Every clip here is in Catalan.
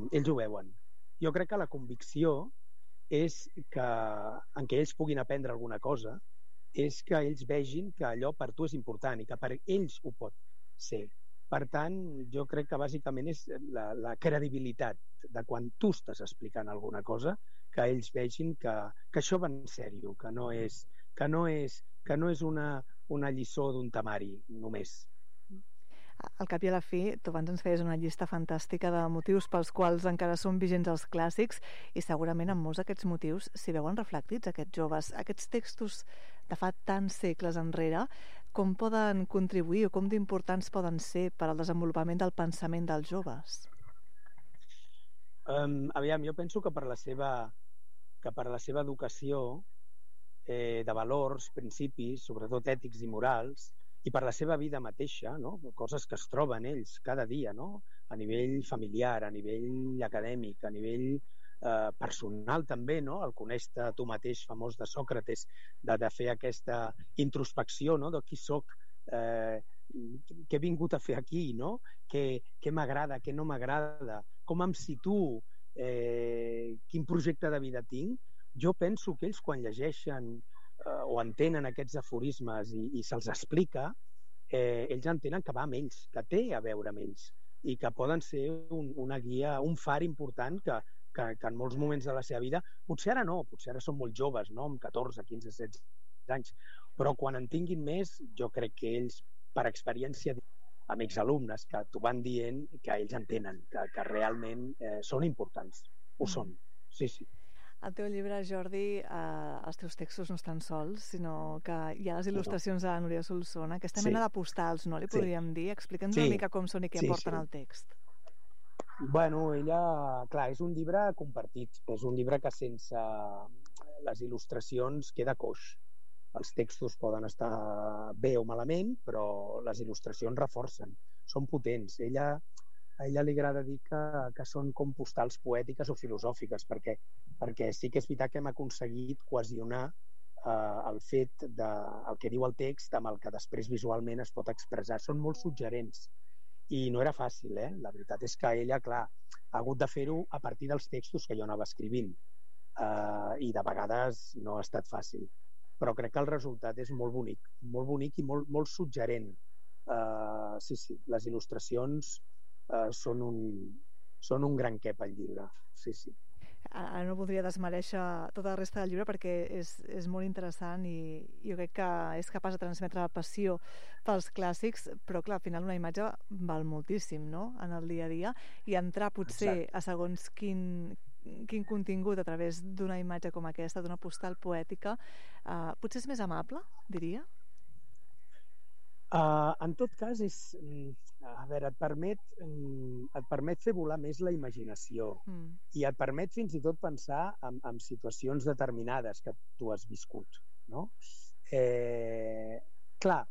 ells ho veuen. Jo crec que la convicció és que, en què ells puguin aprendre alguna cosa, és que ells vegin que allò per tu és important i que per ells ho pot ser. Per tant, jo crec que bàsicament és la credibilitat de quan tu estàs explicant alguna cosa, que ells vegin que això va en sèrio, que no és una lliçó d'un temari només. Al cap i a la fi, tu abans ens feies una llista fantàstica de motius pels quals encara són vigents els clàssics i segurament en molts d'aquests motius s'hi veuen reflectits aquests joves. Aquests textos de fa tants segles enrere, com poden contribuir o com d'importants poden ser per al desenvolupament del pensament dels joves? Aviam, jo penso que per la seva educació de valors, principis, sobretot ètics i morals, i per la seva vida mateixa, no? Coses que es troben ells cada dia, no? A nivell familiar, a nivell acadèmic, a nivell personal també, no? El conèixer tu mateix famós de Sòcrates, de fer aquesta introspecció, no? De qui soc, què he vingut a fer aquí, no? Què m'agrada, què no m'agrada, com em situo, quin projecte de vida tinc. Jo penso que ells quan llegeixen o entenen aquests aforismes i se'ls explica, ells entenen que va amb ells, que té a veure amb ells i que poden ser una guia, un far important que en molts moments de la seva vida, potser ara són molt joves, no? Amb 14, 15, 16 anys, però quan en tinguin més, jo crec que ells, per experiència amb exalumnes que t'ho van dient, que ells entenen que realment són importants, ho són, sí. Al teu llibre, Jordi, els teus textos no estan sols, sinó que hi ha les il·lustracions de la Núria Solsona, aquesta mena de postals, no li podríem dir? Explica'ns una mica com són i què aporten al text. Bueno, ella, clar, és un llibre compartit, és un llibre que sense les il·lustracions queda coix. Els textos poden estar bé o malament, però les il·lustracions reforcen, són potents. A ella li agrada dir que són com postals poètiques o filosòfiques, perquè sí que és veritat que hem aconseguit cohesionar el fet del que diu el text amb el que després visualment es pot expressar. Són molt suggerents i no era fàcil, La veritat és que ella, clar, ha hagut de fer-ho a partir dels textos que jo anava escrivint i de vegades no ha estat fàcil, però crec que el resultat és molt bonic i molt suggerent. Sí, les il·lustracions són un gran què pel llibre, sí. Ara no voldria desmereixer tota la resta del llibre perquè és molt interessant i jo crec que és capaç de transmetre la passió pels clàssics, però clar, al final una imatge val moltíssim, no?, en el dia a dia, i entrar potser a segons quin contingut a través d'una imatge com aquesta, d'una postal poètica, potser és més amable, diria? En tot cas, et permet fer volar més la imaginació i et permet fins i tot pensar en situacions determinades que tu has viscut, no? Clar,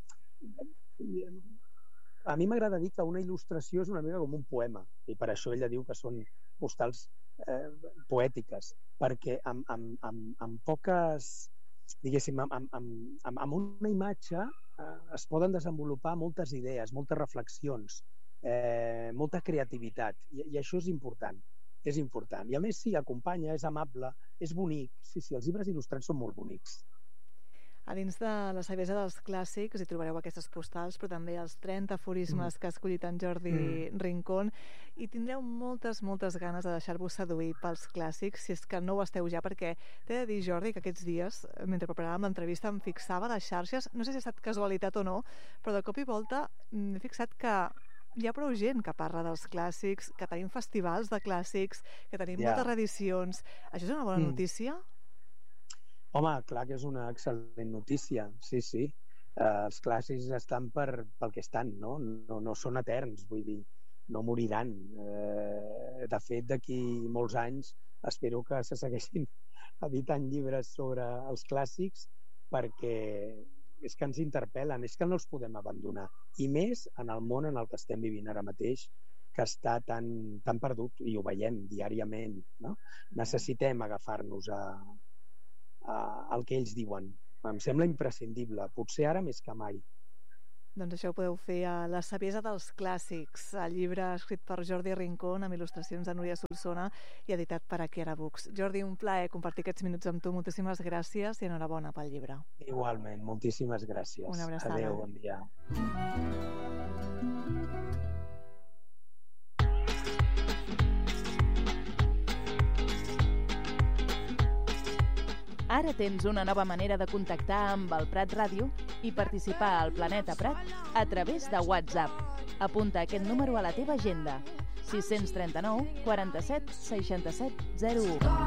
a mi m'agrada dir que una il·lustració és una mica com un poema, i per això ella diu que són postals poètiques, perquè amb poques, diguéssim, amb una imatge es poden desenvolupar moltes idees, moltes reflexions, molta creativitat, i això és important. I a més sí, acompanya, és amable, és bonic. Sí, els llibres il·lustrats són molt bonics. A dins de la saviesa dels clàssics hi trobareu aquestes postals, però també els 30 aforismes que ha escollit en Jordi Rincón, i tindreu moltes ganes de deixar-vos seduir pels clàssics, si és que no ho esteu ja, perquè t'he de dir, Jordi, que aquests dies, mentre preparàvem l'entrevista, em fixava a les xarxes, no sé si ha estat casualitat o no, però de cop i volta m'he fixat que hi ha prou gent que parla dels clàssics, que tenim festivals de clàssics, que tenim moltes reedicions. Això és una bona notícia? Home, clar que és una excel·lent notícia, sí. Els clàssics estan pel que estan, no? No són eterns, vull dir, no moriran. De fet, d'aquí molts anys espero que se segueixin editant llibres sobre els clàssics, perquè és que ens interpel·len, és que no els podem abandonar. I més en el món en el que estem vivint ara mateix, que està tan perdut, i ho veiem diàriament, no? Necessitem agafar-nos al que ells diuen. Em sembla imprescindible, potser ara més que mai. Doncs això ho podeu fer a La saviesa dels clàssics, el llibre escrit per Jordi Rincón, amb il·lustracions de Núria Solsona i editat per Akiara Books. Jordi, un plaer compartir aquests minuts amb tu. Moltíssimes gràcies i enhorabona pel llibre. Igualment, moltíssimes gràcies. Una abraçada. Adéu, bon dia. Ara tens una nova manera de contactar amb el Prat Ràdio i participar al Planeta Prat a través de WhatsApp. Apunta aquest número a la teva agenda: 639 47 67 01.